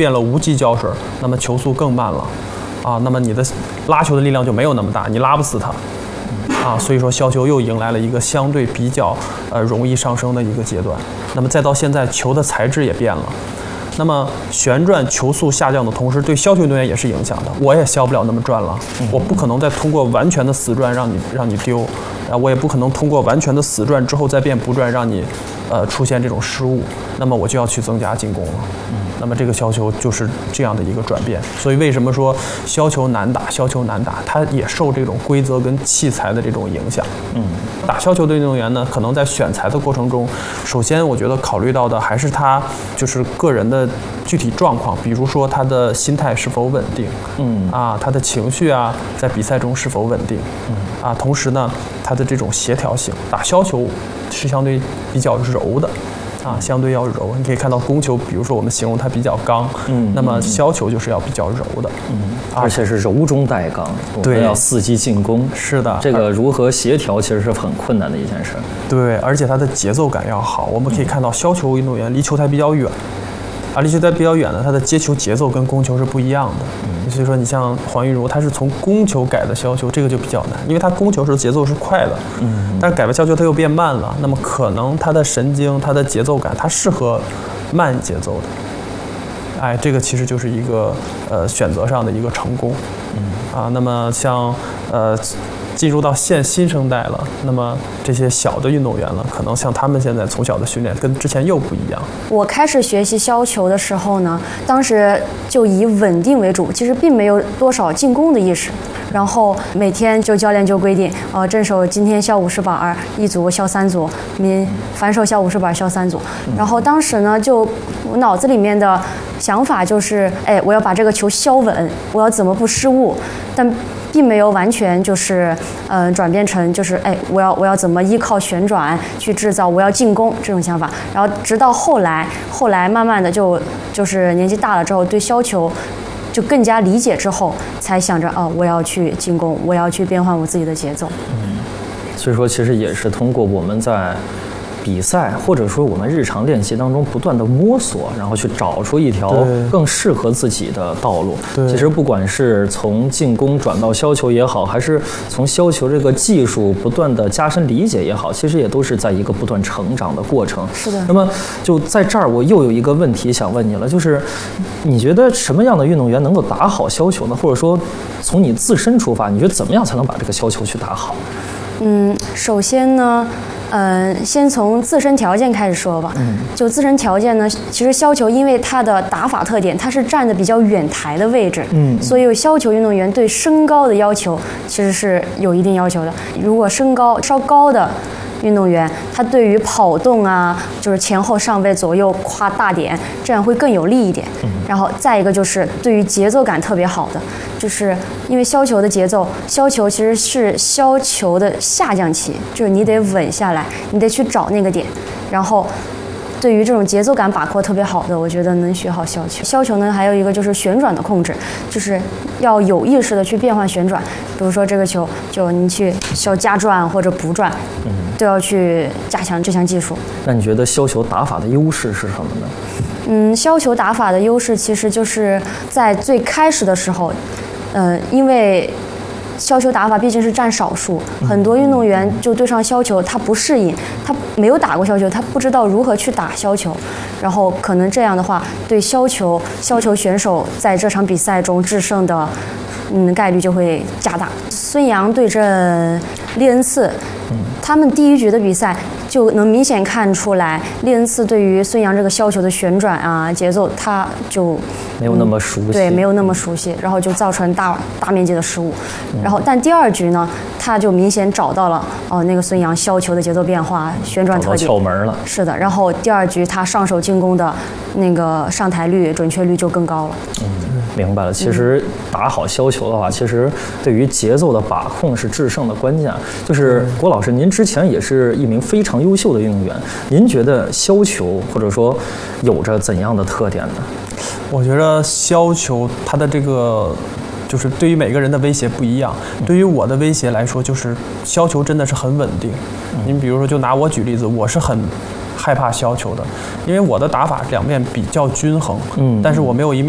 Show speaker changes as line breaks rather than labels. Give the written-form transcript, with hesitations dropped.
变了无级胶水，那么球速更慢了，那么你的拉球的力量就没有那么大，你拉不死它。所以说削球又迎来了一个相对比较容易上升的一个阶段。那么再到现在，球的材质也变了。那么旋转球速下降的同时，对削球运动员也是影响的。我也削不了那么转了，我不可能再通过完全的死转让你丢，我也不可能通过完全的死转之后再变不转让你出现这种失误。那么我就要去增加进攻了。那么这个削球就是这样的一个转变。所以为什么说削球难打？削球难打，它也受这种规则跟器材的这种影响。打削球的运动员呢，可能在选材的过程中，首先我觉得考虑到的还是他就是个人的具体状况，比如说他的心态是否稳定，他的情绪在比赛中是否稳定，同时呢，他的这种协调性。打削球是相对比较柔的。相对要柔，你可以看到攻球，比如说我们形容它比较刚，那么削球就是要比较柔的，
而且是柔中带刚，
对，
要伺机进攻。
是的，
这个如何协调其实是很困难的一件事。
对，而且它的节奏感要好。我们可以看到削球运动员离球台比较远，离球台比较远呢，它的接球节奏跟攻球是不一样的。所以说，你像黄玉茹，她是从攻球改的削球，这个就比较难，因为她攻球时节奏是快的，但是改为削球它又变慢了，那么可能她的神经、她的节奏感，它适合慢节奏的。这个其实就是一个选择上的一个成功。那么像进入到新生代了，那么这些小的运动员了，可能像他们现在从小的训练跟之前又不一样。
我开始学习削球的时候呢，当时就以稳定为主，其实并没有多少进攻的意识。然后每天教练就规定，正手今天削50板，一组削3组，反手削50板削3组。然后当时呢，就我脑子里面的想法就是，我要把这个球削稳，我要怎么不失误，但并没有完全就是转变成就是我要怎么依靠旋转去制造我要进攻这种想法。然后直到后来慢慢的就是年纪大了之后，对削球就更加理解之后，才想着我要去进攻，我要去变换我自己的节奏。
所以说其实也是通过我们在比赛或者说我们日常练习当中不断的摸索，然后去找出一条更适合自己的道路。其实不管是从进攻转到削球也好，还是从削球这个技术不断的加深理解也好，其实也都是在一个不断成长的过程。
是的。
那么就在这儿，我又有一个问题想问你了，就是你觉得什么样的运动员能够打好削球呢？或者说从你自身出发，你觉得怎么样才能把这个削球去打好？
首先呢，先从自身条件开始说吧。就自身条件呢，其实削球因为它的打法特点，它是站的比较远台的位置，所以削球运动员对身高的要求其实是有一定要求的。如果身高稍高的运动员，他对于跑动就是前后上背左右跨大点，这样会更有利一点。然后再一个就是对于节奏感特别好的，就是因为削球的节奏，削球其实是削球的下降期，就是你得稳下来，你得去找那个点，然后对于这种节奏感把握特别好的，我觉得能学好削球。削球呢，还有一个就是旋转的控制，就是要有意识的去变换旋转。比如说这个球，就你去削加转或者不转，都要去加强这项技术。
那你觉得削球打法的优势是什么呢？
削球打法的优势其实就是在最开始的时候，因为削球打法毕竟是占少数，很多运动员就对上削球他不适应，他没有打过削球，他不知道如何去打削球，然后可能这样的话，对削球选手在这场比赛中制胜的概率就会加大。孙杨对阵利恩次，他们第一局的比赛就能明显看出来，利恩次对于孙杨这个削球的旋转节奏，他就
没有那么熟悉，
对，没有那么熟悉，然后就造成大面积的失误。然后，但第二局呢，他就明显找到了那个孙杨削球的节奏变化、旋转特点，
窍门了。
是的，然后第二局他上手进攻的那个上台率、准确率就更高了。
明白了。其实打好削球的话，其实对于节奏的把控是制胜的关键。就是郭老师，您之前也是一名非常优秀的运动员，您觉得削球或者说有着怎样的特点呢？
我觉得削球它的这个就是对于每个人的威胁不一样。对于我的威胁来说，就是削球真的是很稳定。您比如说，就拿我举例子，我是很害怕削球的，因为我的打法两面比较均衡，但是我没有一面